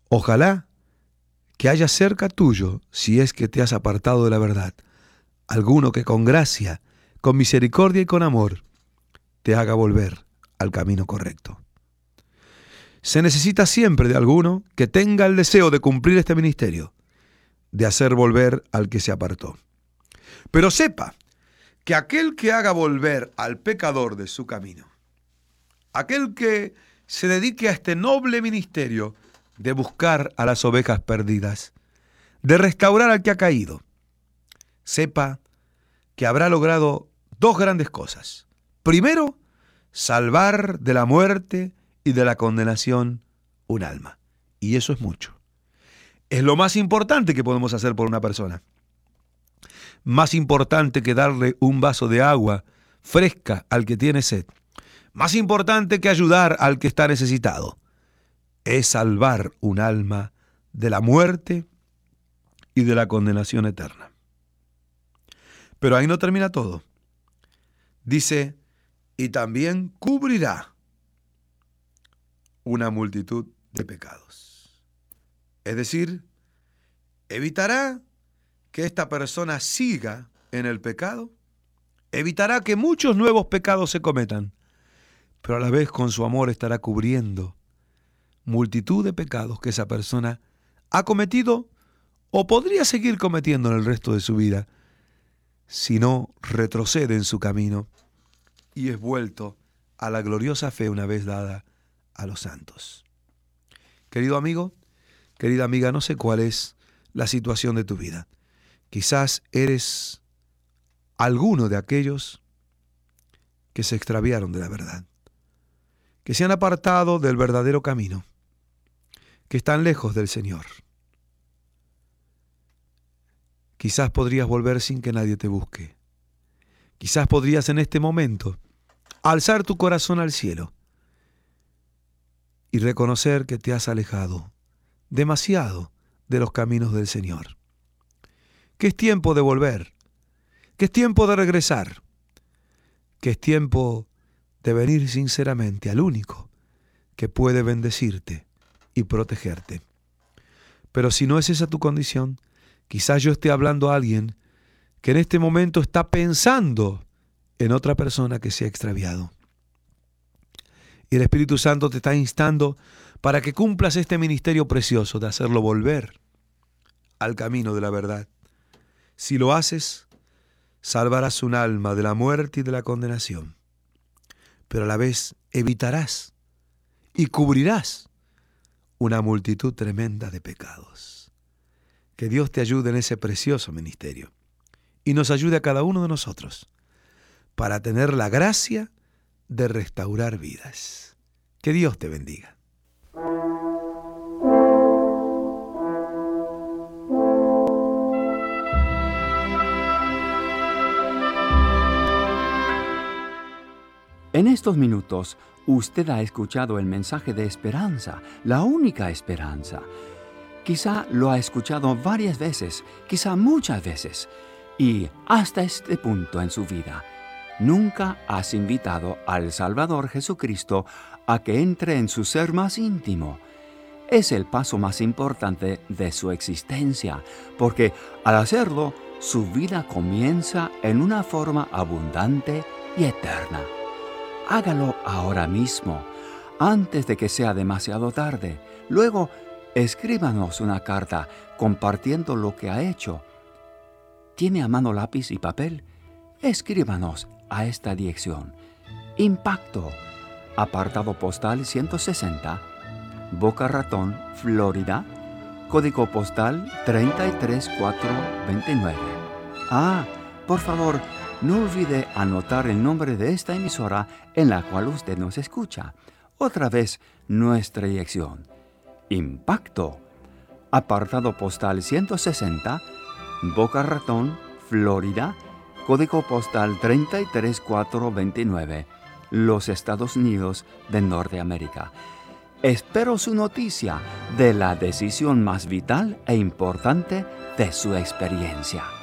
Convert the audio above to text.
Ojalá que haya cerca tuyo, si es que te has apartado de la verdad, alguno que con gracia, con misericordia y con amor, te haga volver al camino correcto. Se necesita siempre de alguno que tenga el deseo de cumplir este ministerio, de hacer volver al que se apartó. Pero sepa que aquel que haga volver al pecador de su camino, aquel que se dedique a este noble ministerio de buscar a las ovejas perdidas, de restaurar al que ha caído, sepa que habrá logrado dos grandes cosas. Primero, salvar de la muerte y de la condenación un alma. Y eso es mucho. Es lo más importante que podemos hacer por una persona. Más importante que darle un vaso de agua fresca al que tiene sed. Más importante que ayudar al que está necesitado. Es salvar un alma de la muerte y de la condenación eterna. Pero ahí no termina todo. Dice, y también cubrirá una multitud de pecados. Es decir, evitará que esta persona siga en el pecado, evitará que muchos nuevos pecados se cometan, pero a la vez con su amor estará cubriendo multitud de pecados que esa persona ha cometido o podría seguir cometiendo en el resto de su vida si no retrocede en su camino y es vuelto a la gloriosa fe una vez dada a los santos. Querido amigo, querida amiga, no sé cuál es la situación de tu vida. Quizás eres alguno de aquellos que se extraviaron de la verdad, que se han apartado del verdadero camino, que están lejos del Señor. Quizás podrías volver sin que nadie te busque. Quizás podrías en este momento alzar tu corazón al cielo y reconocer que te has alejado demasiado de los caminos del Señor. Que es tiempo de volver, que es tiempo de regresar, que es tiempo de venir sinceramente al único que puede bendecirte y protegerte. Pero si no es esa tu condición, quizás yo esté hablando a alguien que en este momento está pensando en otra persona que se ha extraviado. Y el Espíritu Santo te está instando para que cumplas este ministerio precioso de hacerlo volver al camino de la verdad. Si lo haces, salvarás un alma de la muerte y de la condenación, pero a la vez evitarás y cubrirás una multitud tremenda de pecados. Que Dios te ayude en ese precioso ministerio y nos ayude a cada uno de nosotros para tener la gracia de restaurar vidas. Que Dios te bendiga. En estos minutos, usted ha escuchado el mensaje de esperanza, la única esperanza. Quizá lo ha escuchado varias veces, quizá muchas veces, y hasta este punto en su vida, nunca has invitado al Salvador Jesucristo a que entre en su ser más íntimo. Es el paso más importante de su existencia, porque al hacerlo, su vida comienza en una forma abundante y eterna. Hágalo ahora mismo, antes de que sea demasiado tarde. Luego, escríbanos una carta compartiendo lo que ha hecho. ¿Tiene a mano lápiz y papel? Escríbanos a esta dirección. Impacto, apartado postal 160, Boca Ratón, Florida, código postal 33429. Por favor, no olvide anotar el nombre de esta emisora en la cual usted nos escucha. Otra vez, nuestra dirección. Impacto, apartado postal 160, Boca Ratón, Florida, código postal 33429, los Estados Unidos de Norteamérica. Espero su noticia de la decisión más vital e importante de su experiencia.